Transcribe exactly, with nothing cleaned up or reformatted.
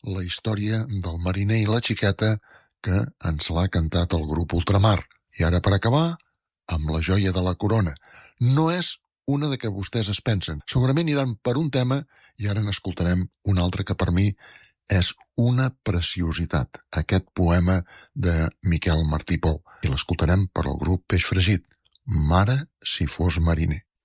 la història del mariner i la xiqueta que ens l'ha cantat el grup Ultramar. I ara, per acabar, amb la joia de la corona. No és una de què vostès es pensen. Segurament iran per un tema i ara n'escoltarem un altre que per mi és una preciositat. Aquest poema de Miquel Martí Pol. I l'escoltarem per al grup Peix Fregit. Mare, si fos mariner.